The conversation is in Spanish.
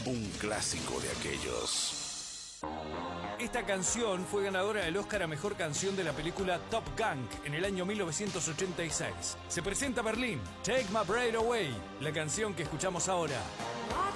un clásico de aquellos. Esta canción fue ganadora del Oscar a Mejor Canción de la película Top Gun en el año 1986. Se presenta Berlín, Take My Breath Away, la canción que escuchamos ahora.